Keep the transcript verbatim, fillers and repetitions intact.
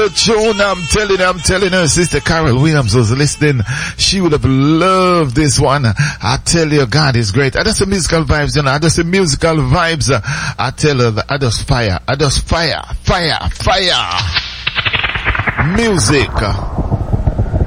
the tune. I'm telling you, I'm telling her, Sister Carol Williams was listening. She would have loved this one. I tell you, God is great. I just the musical vibes, you know. I just the musical vibes. I tell her, I just fire. I just fire, fire, fire. Music.